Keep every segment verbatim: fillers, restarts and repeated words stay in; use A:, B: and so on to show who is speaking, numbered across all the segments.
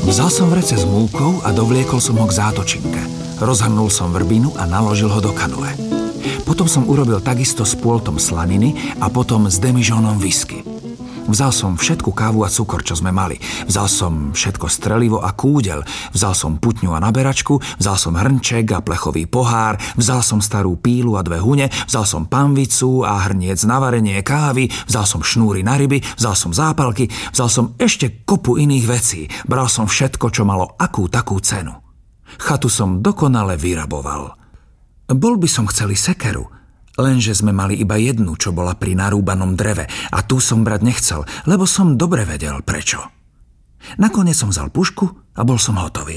A: Vzal som vrece s múkou a dovliekol som ho k zátočinke. Rozhrnul som vrbinu a naložil ho do kanue. Potom som urobil takisto s pôltom slaniny a potom s demižónom whisky. Vzal som všetku kávu a cukor, čo sme mali. Vzal som všetko strelivo a kúdel. Vzal som putňu a naberačku, vzal som hrnček a plechový pohár, vzal som starú pílu a dve hune, vzal som panvicu a hrniec na varenie kávy, vzal som šnúry na ryby, vzal som zápalky, vzal som ešte kopu iných vecí. Bral som všetko, čo malo akú takú cenu. Chatu som dokonale vyraboval. Bol by som chceli sekeru, lenže sme mali iba jednu, čo bola pri narúbanom dreve a tú som brať nechcel, lebo som dobre vedel prečo. Nakoniec som vzal pušku a bol som hotový.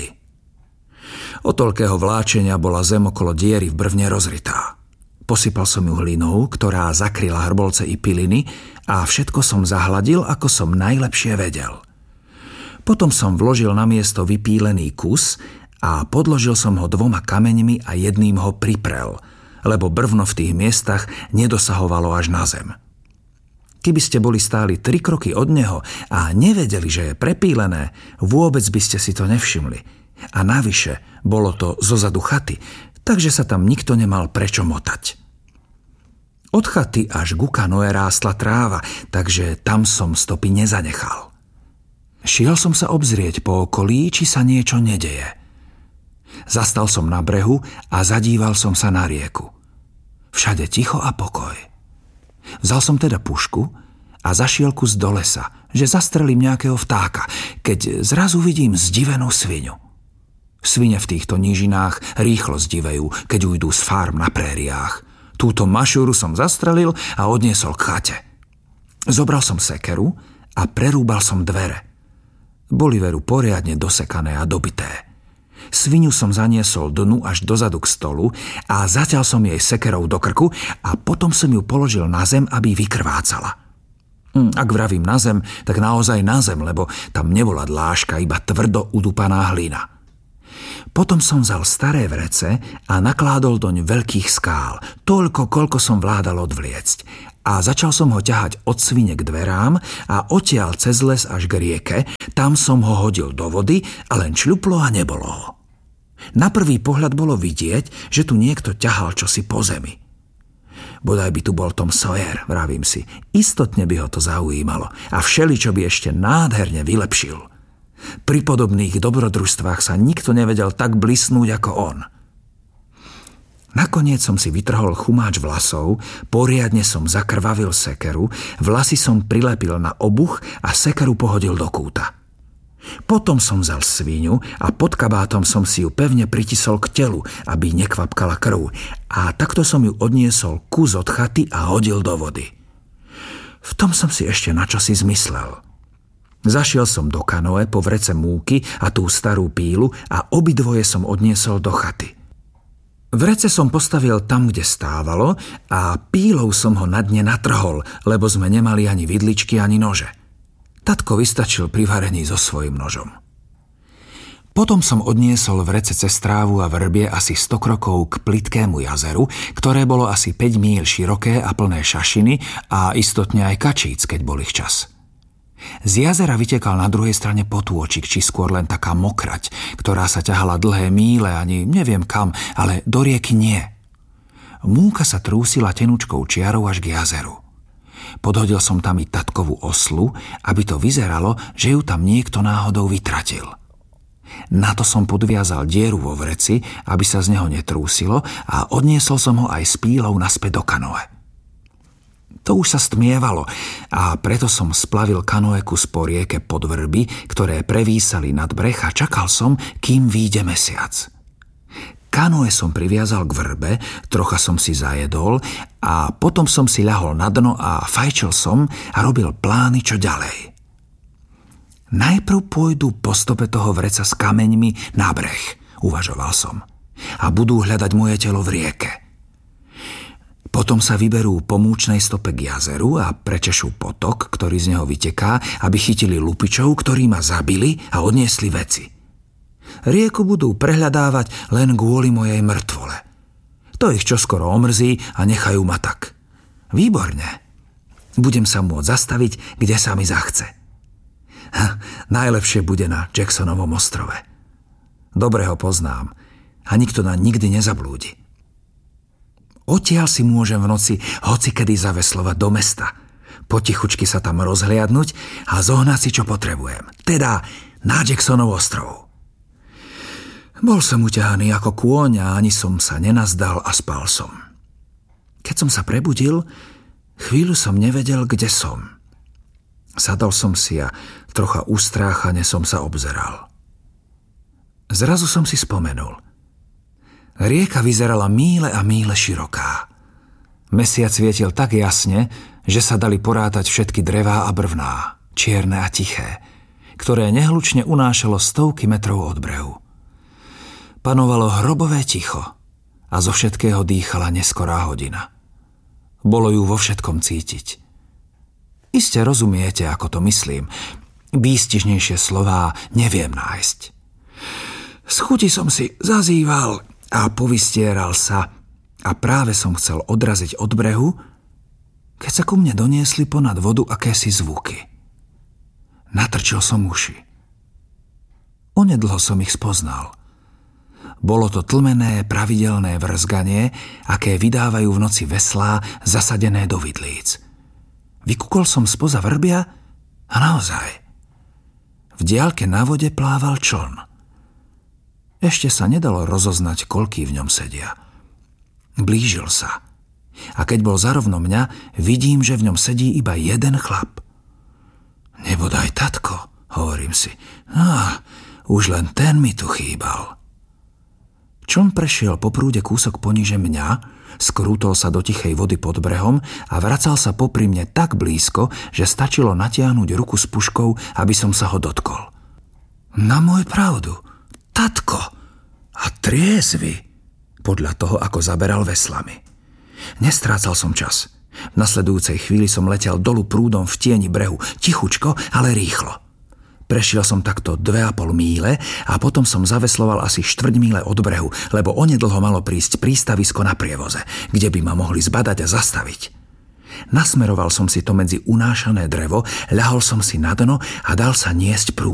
A: Od toľkého vláčenia bola zem okolo diery v brvne rozritá. Posypal som ju hlinou, ktorá zakryla hrbolce i piliny a všetko som zahladil, ako som najlepšie vedel. Potom som vložil na miesto vypílený kus a podložil som ho dvoma kameňmi a jedným ho priprel, lebo brvno v tých miestach nedosahovalo až na zem. Keby ste boli stáli tri kroky od neho a nevedeli, že je prepílené, vôbec by ste si to nevšimli. A navyše bolo to zozadu chaty, takže sa tam nikto nemal prečo motať. Od chaty až ku kanoe rástla tráva, takže tam som stopy nezanechal. Šiel som sa obzrieť po okolí, či sa niečo nedeje. Zastal som na brehu a zadíval som sa na rieku. Všade ticho a pokoj. Vzal som teda pušku a zašiel kus do lesa, že zastrelím nejakého vtáka, keď zrazu vidím zdivenú sviňu. Svine v týchto nížinách rýchlo zdivejú, keď ujdú z farm na prériách. Túto mašúru som zastrelil a odniesol k chate. Zobral som sekeru a prerúbal som dvere. Boli veru poriadne dosekané a dobité. Svinu som zaniesol dnu až dozadu k stolu a zatiaľ som jej sekerou do krku a potom som ju položil na zem, aby vykrvácala. Ak vravím na zem, tak naozaj na zem, lebo tam nebola dláška, iba tvrdo udupaná hlina. Potom som vzal staré vrece a nakládol doň veľkých skál, toľko, koľko som vládal odvliecť. A začal som ho ťahať od svine k dverám a odtiaľ cez les až k rieke. Tam som ho hodil do vody a len čľuplo a nebolo ho. Na prvý pohľad bolo vidieť, že tu niekto ťahal čosi po zemi. Bodaj by tu bol Tom Sawyer, vravím si. Istotne by ho to zaujímalo a všeličo by ešte nádherne vylepšil. Pri podobných dobrodružstvách sa nikto nevedel tak blisnúť ako on. Nakoniec som si vytrhol chumáč vlasov, poriadne som zakrvavil sekeru, vlasy som prilepil na obuch a sekeru pohodil do kúta. Potom som vzal sviňu a pod kabátom som si ju pevne pritisol k telu, aby nekvapkala krv, a takto som ju odniesol kus od chaty a hodil do vody. V tom som si ešte načosi zmyslel. Zašiel som do kanoe po vrece múky a tú starú pílu a obidvoje som odniesol do chaty. Vrece som postavil tam, kde stávalo, a pílou som ho na dne natrhol, lebo sme nemali ani vidličky, ani nože. Tatko vystačil pri varení so svojím nožom. Potom som odniesol vrece cez trávu a vrbie asi sto krokov k plitkému jazeru, ktoré bolo asi päť míľ široké a plné šašiny a istotne aj kačíc, keď bol ich čas. Z jazera vytekal na druhej strane potôčik, či skôr len taká mokrať, ktorá sa ťahala dlhé míle, ani neviem kam, ale do rieky nie. Múka sa trúsila tenučkou čiarou až k jazeru. Podhodil som tam i tatkovú oslu, aby to vyzeralo, že ju tam niekto náhodou vytratil. Na to som podviazal dieru vo vreci, aby sa z neho netrúsilo, a odniesol som ho aj s pílou naspäť do kanoe. To už sa stmievalo a preto som splavil kanoe kus po rieke pod vrby, ktoré prevísali nad breh, a čakal som, kým vyjde mesiac. Kanoe som priviazal k vrbe, trocha som si zajedol a potom som si ľahol na dno a fajčil som a robil plány, čo ďalej. Najprv pôjdu po stope toho vreca s kameňmi na breh, uvažoval som, a budú hľadať moje telo v rieke. Potom sa vyberú po múčnej stope k jazeru a prečešú potok, ktorý z neho vyteká, aby chytili lupičov, ktorí ma zabili a odniesli veci. Rieku budú prehľadávať len kvôli mojej mŕtvole. To ich čoskoro omrzí a nechajú ma tak. Výborne. Budem sa môcť zastaviť, kde sa mi zachce. Ha, najlepšie bude na Jacksonovom ostrove. Dobre ho poznám a nikto na nikdy nezablúdi. Odtiaľ si môžem v noci hocikedy zaveslovať do mesta, potichučky sa tam rozhliadnuť a zohnať si, čo potrebujem. Teda na Jacksonov ostrov. Bol som uťahaný ako kôň a ani som sa nenazdal a spal som. Keď som sa prebudil, chvíľu som nevedel, kde som. Sadol som si a trocha ustráchane som sa obzeral. Zrazu som si spomenul. Rieka vyzerala míle a míle široká. Mesiac svietil tak jasne, že sa dali porátať všetky drevá a brvná, čierne a tiché, ktoré nehlučne unášalo stovky metrov od brehu. Panovalo hrobové ticho a zo všetkého dýchala neskorá hodina. Bolo ju vo všetkom cítiť. Iste rozumiete, ako to myslím. Výstižnejšie slová neviem nájsť. Z chuti som si zazýval a povystieral sa a práve som chcel odraziť od brehu, keď sa ku mne doniesli ponad vodu akési zvuky. Natrčil som uši. Onedlho som ich spoznal. Bolo to tlmené, pravidelné vrzganie, aké vydávajú v noci veslá zasadené do vidlíc. Vykúkol som spoza vrbia a naozaj. V diaľke na vode plával čln. Ešte sa nedalo rozoznať, koľký v ňom sedia. Blížil sa. A keď bol zarovno mňa, vidím, že v ňom sedí iba jeden chlap. Nebodaj tatko, hovorím si. Á, už len ten mi tu chýbal. Čln prešiel po prúde kúsok poníže mňa, skrútol sa do tichej vody pod brehom a vracal sa popri mne tak blízko, že stačilo natiahnuť ruku s puškou, aby som sa ho dotkol. Na môj pravdu, tatko, a triezvy, podľa toho, ako zaberal veslami. Nestrácal som čas. V nasledujúcej chvíli som letel dolu prúdom v tieni brehu, tichučko, ale rýchlo. Prešiel som takto dve a pol míle a potom som zavesloval asi štvrť míle od brehu, lebo onedlho malo prísť prístavisko na prievoze, kde by ma mohli zbadať a zastaviť. Nasmeroval som si to medzi unášané drevo, ľahol som si na dno a dal sa niesť prúdom.